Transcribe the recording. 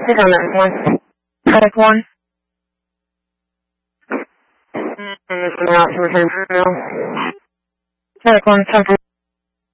Sit on that one. Medic 1. And this is out to return now. Medic 1, 10